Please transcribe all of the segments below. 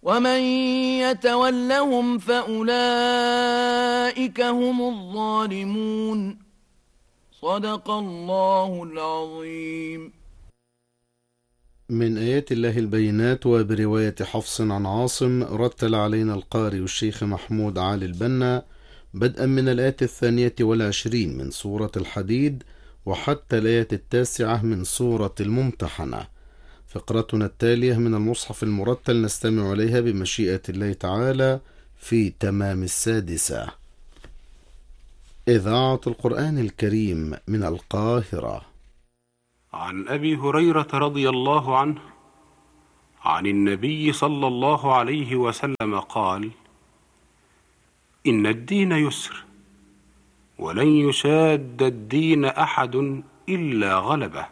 ومن يتولهم فأولئك هم الظالمون. صدق الله العظيم. من آيات الله البينات. وبرواية حفص عن عاصم رتل علينا القارئ الشيخ محمود علي البنا بدءا من الآية 22 من سورة الحديد وحتى الآية 9 من سورة الممتحنة. فقرتنا التالية من المصحف المرتل نستمع إليها بمشيئة الله تعالى في تمام 6. إذاعة القرآن الكريم من القاهرة. عن أبي هريرة رضي الله عنه عن النبي صلى الله عليه وسلم قال: إن الدين يسر، ولن يشاد الدين أحد إلا غلبه،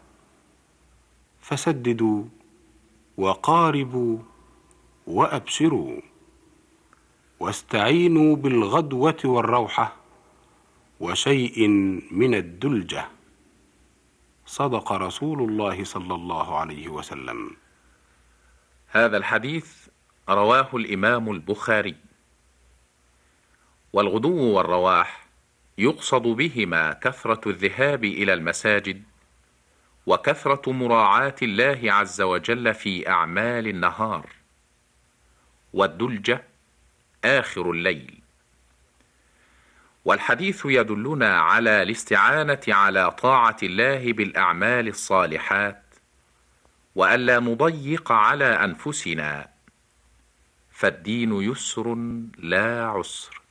فسددوا وقاربوا وأبشروا، واستعينوا بالغدوة والروحة وشيء من الدلجة. صدق رسول الله صلى الله عليه وسلم. هذا الحديث رواه الإمام البخاري. والغدو والرواح يقصد بهما كثرة الذهاب إلى المساجد وكثرة مراعاة الله عز وجل في أعمال النهار، والدلجة آخر الليل. والحديث يدلنا على الاستعانة على طاعة الله بالأعمال الصالحات، وألا نضيق على أنفسنا، فالدين يسر لا عسر.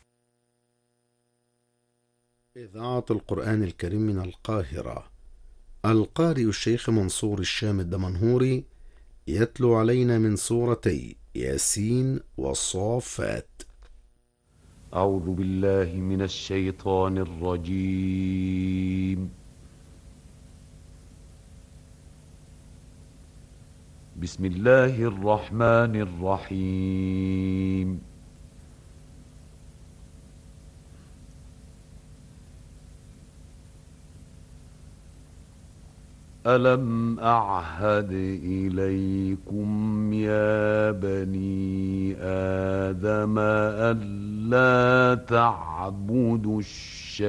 إذاعة القرآن الكريم من القاهرة. القارئ الشيخ منصور الشام الدمنهوري يتلو علينا من سورتي ياسين والصافات. أعوذ بالله من الشيطان الرجيم. بسم الله الرحمن الرحيم. ألم أعهد إليكم يا بني آدم ألا تعبدوا